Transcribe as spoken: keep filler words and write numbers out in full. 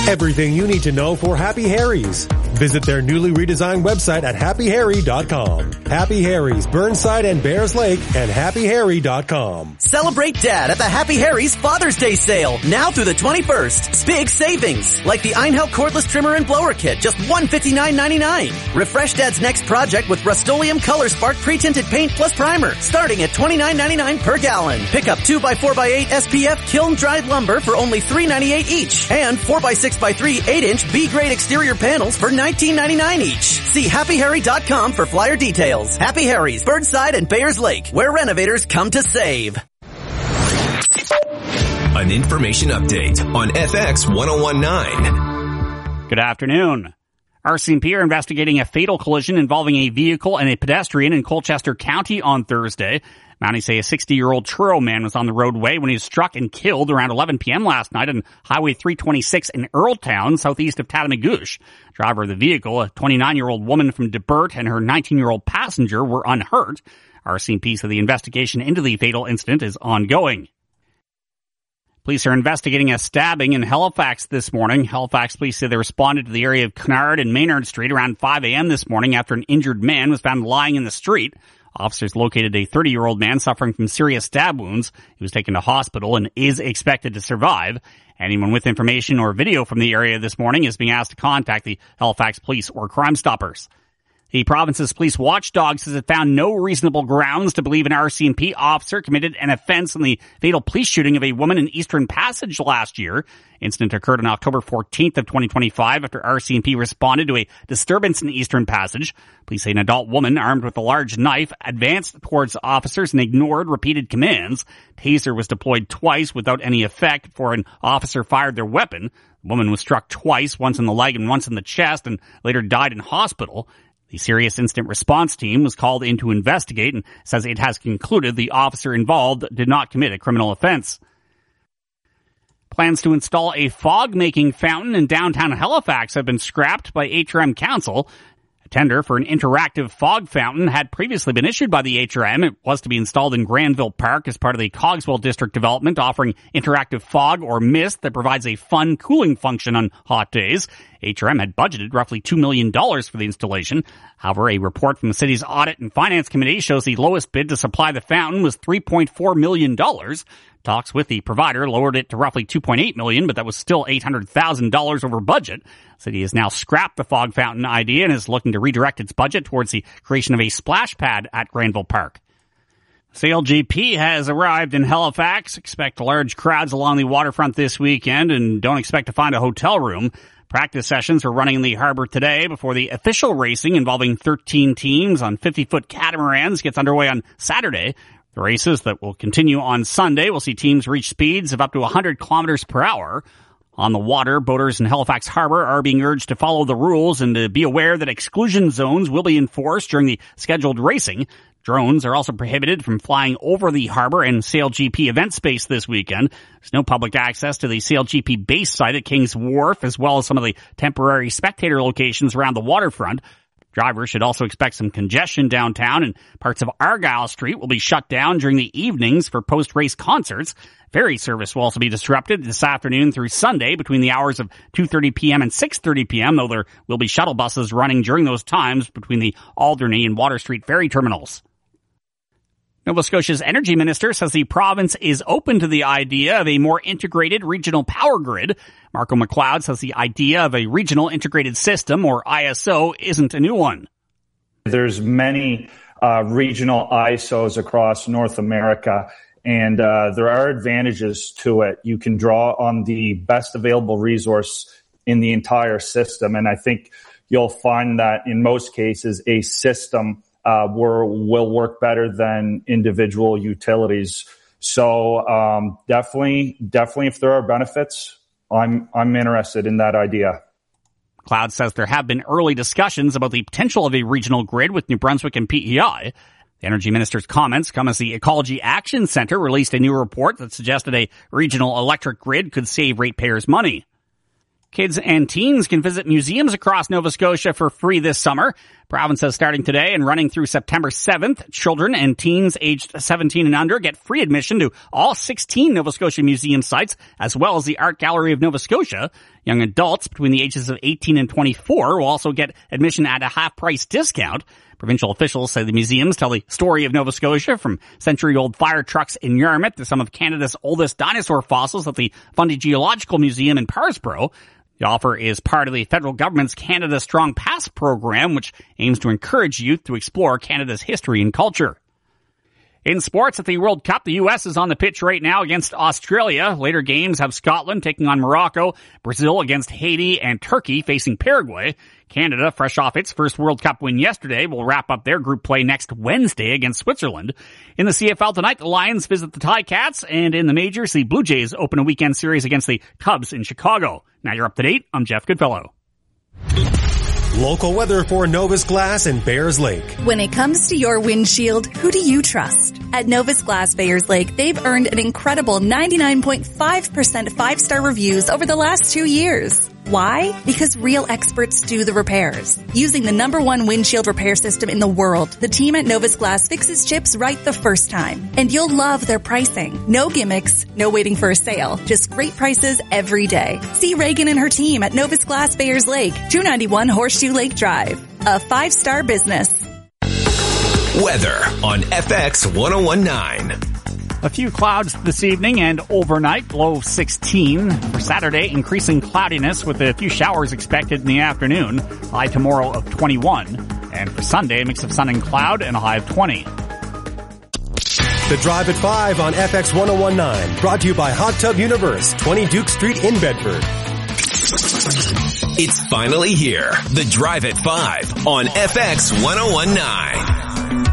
Everything you need to know for Happy Harry's. Visit their newly redesigned website at happy harry dot com. Happy Harry's, Burnside and Bears Lake, and happy harry dot com. Celebrate Dad at the Happy Harry's Father's Day sale, now through the twenty-first. Big savings, like the Einhelp cordless trimmer and blower kit, just one hundred fifty-nine ninety-nine. Refresh Dad's next project with Rust-Oleum Color Spark pre-tinted paint plus primer, starting at twenty-nine ninety-nine per gallon. Pick up two by four by eight S P F kiln-dried lumber for only three ninety-eight each, and four by six by three eight inch B-grade exterior panels for nineteen ninety-nine each. See happy harry dot com for flyer details. Happy Harry's, Burnside and Bayers Lake, where renovators come to save. An information update on F X one oh one point nine. Good afternoon. R C M P are investigating a fatal collision involving a vehicle and a pedestrian in Colchester County on Thursday. Mounties say a sixty-year-old Truro man was on the roadway when he was struck and killed around eleven p.m. last night on Highway three twenty-six in Earltown, southeast of Tatamagouche. Driver of the vehicle, a twenty-nine-year-old woman from DeBert, and her nineteen-year-old passenger were unhurt. R C M P said the investigation into the fatal incident is ongoing. Police are investigating a stabbing in Halifax this morning. Halifax police say they responded to the area of Cunard and Maynard Street around five a.m. this morning after an injured man was found lying in the street. Officers located a thirty-year-old man suffering from serious stab wounds. He was taken to hospital and is expected to survive. Anyone with information or video from the area this morning is being asked to contact the Halifax Police or Crime Stoppers. The province's police watchdog says it found no reasonable grounds to believe an R C M P officer committed an offense in the fatal police shooting of a woman in Eastern Passage last year. Incident occurred on October fourteenth of twenty twenty-five after R C M P responded to a disturbance in Eastern Passage. Police say an adult woman armed with a large knife advanced towards officers and ignored repeated commands. Taser was deployed twice without any effect before an officer fired their weapon. The woman was struck twice, once in the leg and once in the chest, and later died in hospital. The Serious Incident Response Team was called in to investigate and says it has concluded the officer involved did not commit a criminal offense. Plans to install a fog-making fountain in downtown Halifax have been scrapped by H R M Council. A tender for an interactive fog fountain had previously been issued by the H R M. It was to be installed in Granville Park as part of the Cogswell District development, offering interactive fog or mist that provides a fun cooling function on hot days. H R M had budgeted roughly two million dollars for the installation. However, a report from the city's Audit and Finance Committee shows the lowest bid to supply the fountain was three point four million dollars. Talks with the provider lowered it to roughly two point eight million dollars, but that was still eight hundred thousand dollars over budget. The city has now scrapped the fog fountain idea and is looking to redirect its budget towards the creation of a splash pad at Granville Park. C L G P has arrived in Halifax. Expect large crowds along the waterfront this weekend and don't expect to find a hotel room. Practice sessions are running in the harbor today before the official racing involving thirteen teams on fifty-foot catamarans gets underway on Saturday. The races that will continue on Sunday will see teams reach speeds of up to one hundred kilometers per hour. On the water, boaters in Halifax Harbor are being urged to follow the rules and to be aware that exclusion zones will be enforced during the scheduled racing. Drones are also prohibited from flying over the harbor and C L G P event space this weekend. There's no public access to the C L G P base site at King's Wharf, as well as some of the temporary spectator locations around the waterfront. Drivers should also expect some congestion downtown, and parts of Argyle Street will be shut down during the evenings for post-race concerts. Ferry service will also be disrupted this afternoon through Sunday between the hours of two thirty p.m. and six thirty p.m., though there will be shuttle buses running during those times between the Alderney and Water Street ferry terminals. Nova Scotia's energy minister says the province is open to the idea of a more integrated regional power grid. Marco McLeod says the idea of a regional integrated system, or I S O, isn't a new one. There's many uh, regional I S Os across North America, and uh, there are advantages to it. You can draw on the best available resource in the entire system, and I think you'll find that in most cases a system Uh, were, will work better than individual utilities. So um, definitely, definitely, if there are benefits, I'm I'm interested in that idea. Cloud says there have been early discussions about the potential of a regional grid with New Brunswick and P E I. The energy minister's comments come as the Ecology Action Centre released a new report that suggested a regional electric grid could save ratepayers money. Kids and teens can visit museums across Nova Scotia for free this summer. Province says starting today and running through September seventh, children and teens aged seventeen and under get free admission to all sixteen Nova Scotia museum sites, as well as the Art Gallery of Nova Scotia. Young adults between the ages of eighteen and twenty-four will also get admission at a half-price discount. Provincial officials say the museums tell the story of Nova Scotia, from century-old fire trucks in Yarmouth to some of Canada's oldest dinosaur fossils at the Fundy Geological Museum in Parsbro. The offer is part of the federal government's Canada Strong Pass program, which aims to encourage youth to explore Canada's history and culture. In sports at the World Cup, the U S is on the pitch right now against Australia. Later games have Scotland taking on Morocco, Brazil against Haiti, and Turkey facing Paraguay. Canada, fresh off its first World Cup win yesterday, will wrap up their group play next Wednesday against Switzerland. In the C F L tonight, the Lions visit the Ticats, and in the majors, the Blue Jays open a weekend series against the Cubs in Chicago. Now you're up to date. I'm Jeff Goodfellow. Local weather for Novus Glass in Bayers Lake. When it comes to your windshield, who do you trust? At Novus Glass Bayers Lake, they've earned an incredible ninety-nine point five percent five-star reviews over the last two years. Why? Because real experts do the repairs. Using the number one windshield repair system in the world, the team at Novus Glass fixes chips right the first time. And you'll love their pricing. No gimmicks, no waiting for a sale, just great prices every day. See Reagan and her team at Novus Glass Bayers Lake, two ninety-one Horseshoe Lake Drive. A five-star business. Weather on F X one oh one point nine. A few clouds this evening and overnight, low sixteen. For Saturday, increasing cloudiness with a few showers expected in the afternoon. High tomorrow of twenty-one. And for Sunday, a mix of sun and cloud and a high of twenty. The Drive at five on F X one oh one point nine. Brought to you by Hot Tub Universe, twenty Duke Street in Bedford. It's finally here. The Drive at five on F X one oh one point nine.